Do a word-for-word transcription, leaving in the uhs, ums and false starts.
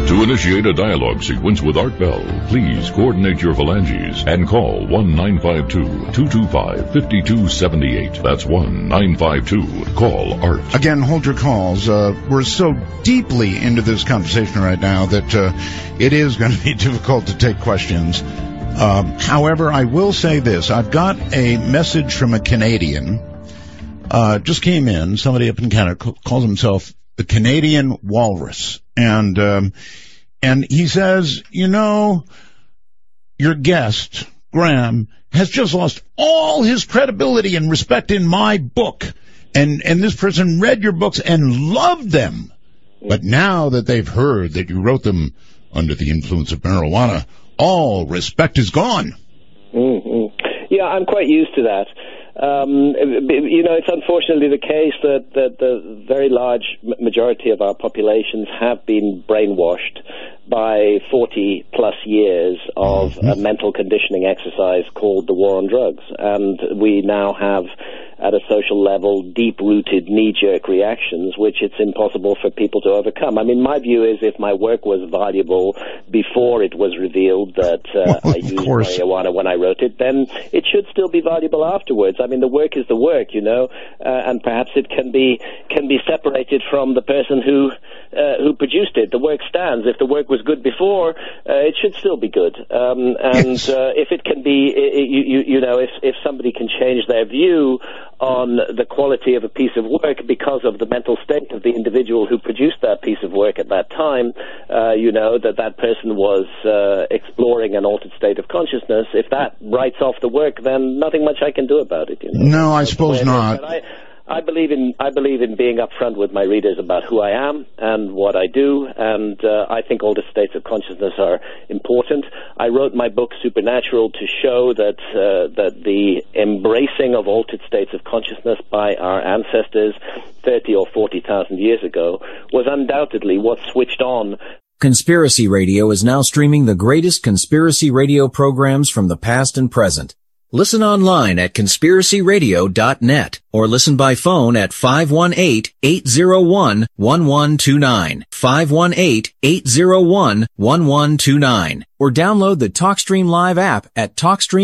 To initiate a dialogue sequence with Art Bell, please coordinate your phalanges and call one nine five two, two two five, five two seven eight. That's one nine five two, call Art. Again, hold your calls. Uh, we're so deeply into this conversation right now that uh, it is going to be difficult to take questions. Um, however, I will say this. I've got a message from a Canadian. Uh, just came in. Somebody up in Canada calls himself the Canadian Walrus. And, um, and he says, you know, your guest, Graham, has just lost all his credibility and respect in my book. And, and this person read your books and loved them. But now that they've heard that you wrote them under the influence of marijuana, all respect is gone. Mm-hmm. Yeah, I'm quite used to that. Um, you know, it's unfortunately the case that, that the very large majority of our populations have been brainwashed by forty plus years of mm-hmm. a mental conditioning exercise called the war on drugs. And we now have, at a social level, deep-rooted knee-jerk reactions, which it's impossible for people to overcome. I mean, my view is if my work was valuable before it was revealed that uh, well, I used course. marijuana when I wrote it, then it should still be valuable afterwards. I mean, the work is the work, you know, uh, and perhaps it can be can be separated from the person who uh, who produced it. The work stands. If the work was good before, uh, it should still be good. Um, and yes. uh, if it can be, you, you, you know, if if somebody can change their view on the quality of a piece of work because of the mental state of the individual who produced that piece of work at that time, uh, you know, that that person was uh, exploring an altered state of consciousness. If that writes off the work, then nothing much I can do about it. You know? No, I suppose not. I, I believe in I believe in being upfront with my readers about who I am and what I do, and uh, I think altered states of consciousness are important. I wrote my book Supernatural to show that uh, that the embracing of altered states of consciousness by our ancestors thirty or forty thousand years ago was undoubtedly what switched on. Conspiracy Radio is now streaming the greatest conspiracy radio programs from the past and present. Listen online at conspiracy radio dot net or listen by phone at five one eight, eight zero one, one one two nine, five one eight, eight zero one, one one two nine, or download the TalkStream Live app at TalkStream.